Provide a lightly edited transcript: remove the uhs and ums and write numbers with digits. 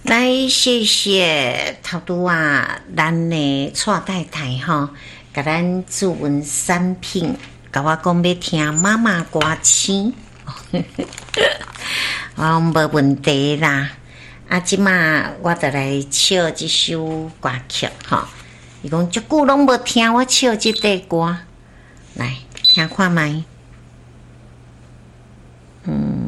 来，谢谢头拄啊，咱的蔡太太吼，甲咱注文产品，甲我讲要听妈妈歌星，我无问题啦。啊，即马我就来唱即首歌曲吼。伊讲足久拢无听我唱即个歌，来听看觅。